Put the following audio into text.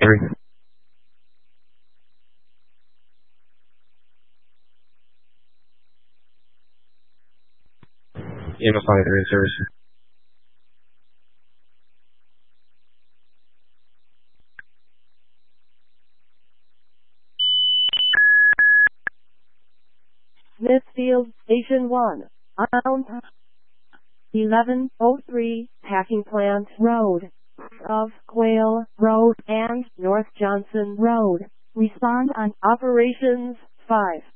EMS 93 in service. Smithfield, Station 1. Around 1103 Packing Plant Road, of Quail Road and North Johnson Road. Respond on Operations 5.